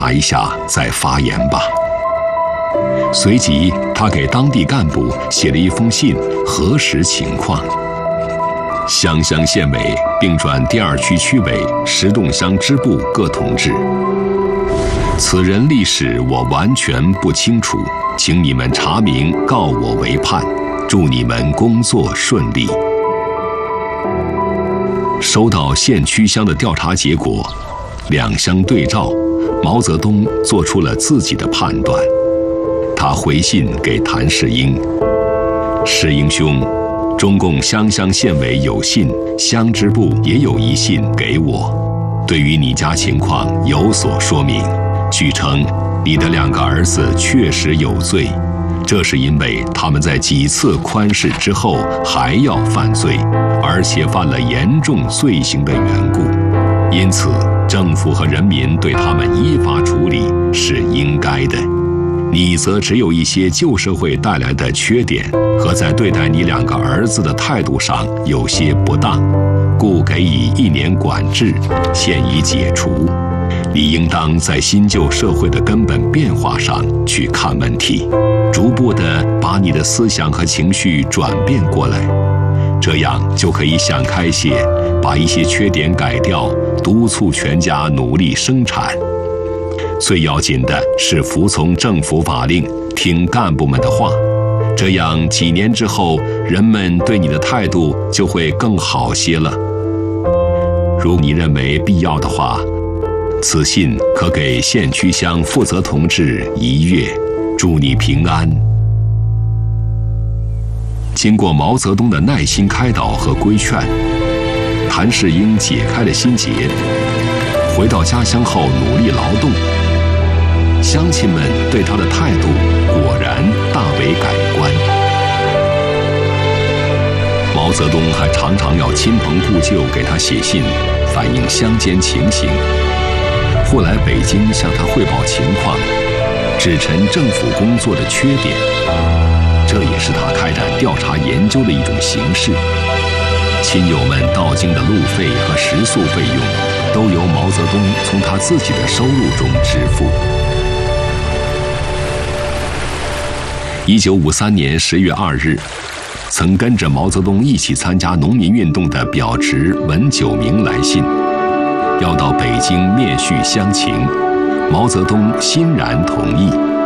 一下再发言吧。随即，他给当地干部写了一封信，核实情况。湘乡县委并转第2区区委、石洞乡支部各同志。此人历史我完全不清楚，请你们查明，告我为盼。祝你们工作顺利。收到县区乡的调查结果，两相对照，毛泽东做出了自己的判断。他回信给谭世英：世英兄，中共湘乡县委有信，乡支部也有一信给我，对于你家情况有所说明。据称，你的2个儿子确实有罪，这是因为他们在几次宽释之后还要犯罪，而且犯了严重罪行的缘故，因此政府和人民对他们依法处理是应该的。你则只有一些旧社会带来的缺点和在对待你2个儿子的态度上有些不当，故给予1年管制，现已解除。你应当在新旧社会的根本变化上去看问题，逐步地把你的思想和情绪转变过来，这样就可以想开些，把一些缺点改掉，督促全家努力生产。最要紧的是服从政府法令，听干部们的话，这样几年之后，人们对你的态度就会更好些了。如你认为必要的话，此信可给县区乡负责同志1阅，祝你平安。经过毛泽东的耐心开导和规劝，谭世英解开了心结，回到家乡后努力劳动。乡亲们对他的态度果然大为改观。毛泽东还常常要亲朋故旧给他写信，反映乡间情形。或来北京向他汇报情况，指陈政府工作的缺点，这也是他开展调查研究的一种形式。亲友们到京的路费和食宿费用，都由毛泽东从他自己的收入中支付。1953年10月2日，曾跟着毛泽东一起参加农民运动的表侄文九明来信，要到北京面叙乡情，毛泽东欣然同意。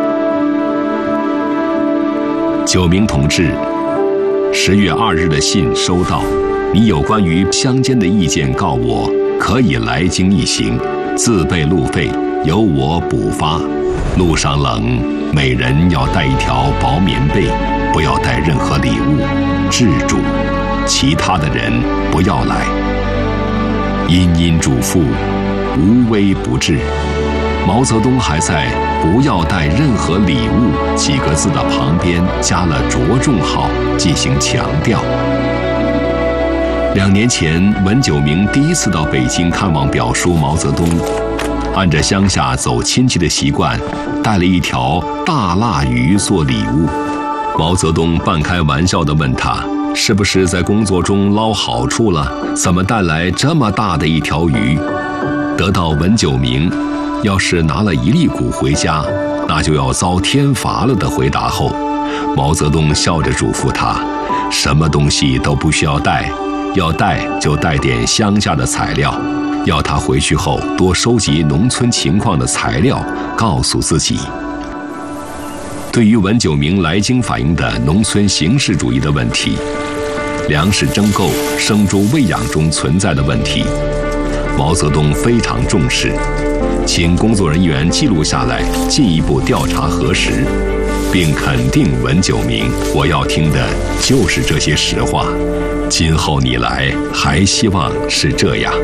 九明同志，10月2日的信收到，你有关于乡间的意见告我，可以来京一行，自备路费，由我补发。路上冷，每人要带1条薄棉被，不要带任何礼物，置主，其他的人不要来。殷殷嘱咐，无微不至。毛泽东还在“不要带任何礼物”几个字的旁边加了着重号，进行强调。2年前，文九明第一次到北京看望表叔毛泽东，按着乡下走亲戚的习惯，带了1条大腊鱼做礼物。毛泽东半开玩笑地问他，是不是在工作中捞好处了？怎么带来这么大的1条鱼？得到文九明要是拿了1粒谷回家，那就要遭天罚了的回答后，毛泽东笑着嘱咐他，什么东西都不需要带，要带就带点乡下的材料，要他回去后多收集农村情况的材料，告诉自己。对于文九明来京反映的农村形式主义的问题，粮食征购、生猪喂养中存在的问题，毛泽东非常重视，请工作人员记录下来，进一步调查核实，并肯定文九明，我要听的就是这些实话，今后你来还希望是这样。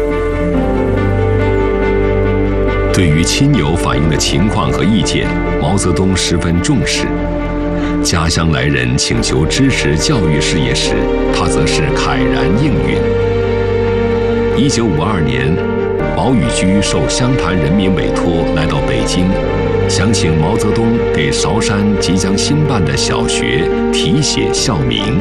对于亲友反映的情况和意见，毛泽东十分重视。家乡来人请求支持教育事业时，他则是慨然应允。1952年，毛宇居受湘潭人民委托来到北京，想请毛泽东给韶山即将新办的小学题写校名。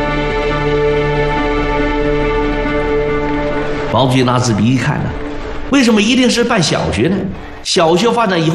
毛主席拿支笔一看呢， 为什么一定是办小学呢？小学发展以后